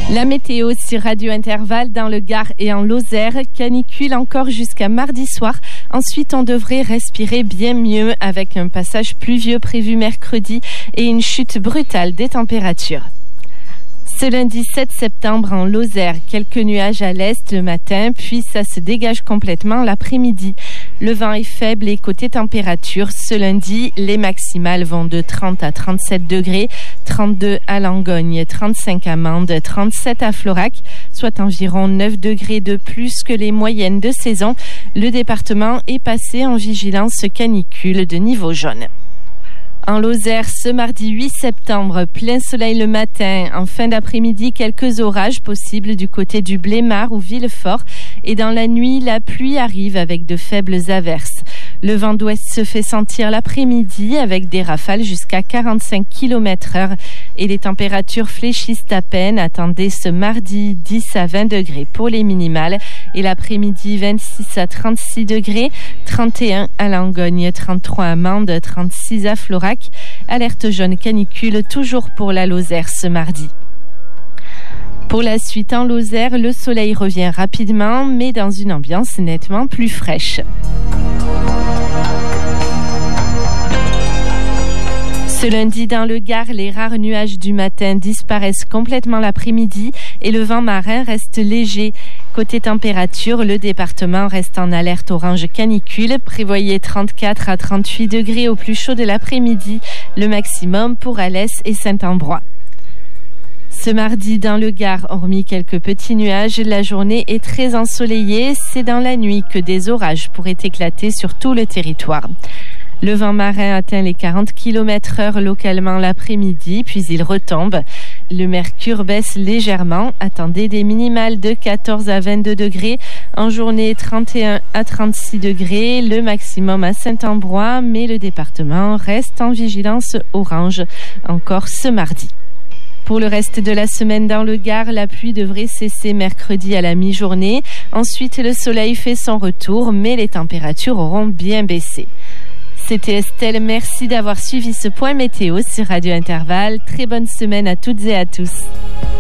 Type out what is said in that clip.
La météo sur Radio Intervalle dans le Gard et en Lozère, canicule encore jusqu'à mardi soir. Ensuite, on devrait respirer bien mieux avec un passage pluvieux prévu mercredi et une chute brutale des températures. Ce lundi 7 septembre en Lozère, quelques nuages à l'est le matin, puis ça se dégage complètement l'après-midi. Le vent est faible et côté température, ce lundi, les maximales vont de 30 à 37 degrés, 32 à Langogne, 35 à Mende, 37 à Florac, soit environ 9 degrés de plus que les moyennes de saison. Le département est passé en vigilance canicule de niveau jaune. En Lozère, ce mardi 8 septembre, plein soleil le matin. En fin d'après-midi, quelques orages possibles du côté du Blémard ou Villefort. Et dans la nuit, la pluie arrive avec de faibles averses. Le vent d'ouest se fait sentir l'après-midi avec des rafales jusqu'à 45 km/h. Et les températures fléchissent à peine. Attendez ce mardi 10 à 20 degrés pour les minimales. Et l'après-midi 26 à 36 degrés, 31 à Langogne, 33 à Mende, 36 à Florac. Alerte jaune canicule toujours pour la Lozère ce mardi. Pour la suite en Lozère, le soleil revient rapidement, mais dans une ambiance nettement plus fraîche. Ce lundi, dans le Gard, les rares nuages du matin disparaissent complètement l'après-midi et le vent marin reste léger. Côté température, le département reste en alerte orange canicule. Prévoyez 34 à 38 degrés au plus chaud de l'après-midi, le maximum pour Alès et Saint-Ambrois. Ce mardi, dans le Gard, hormis quelques petits nuages, la journée est très ensoleillée. C'est dans la nuit que des orages pourraient éclater sur tout le territoire. Le vent marin atteint les 40 km/h localement l'après-midi, puis il retombe. Le mercure baisse légèrement. Attendez des minimales de 14 à 22 degrés. En journée, 31 à 36 degrés. Le maximum à Saint-Ambrois, mais le département reste en vigilance orange encore ce mardi. Pour le reste de la semaine dans le Gard, la pluie devrait cesser mercredi à la mi-journée. Ensuite, le soleil fait son retour, mais les températures auront bien baissé. C'était Estelle, merci d'avoir suivi ce point météo sur Radio Intervalle. Très bonne semaine à toutes et à tous.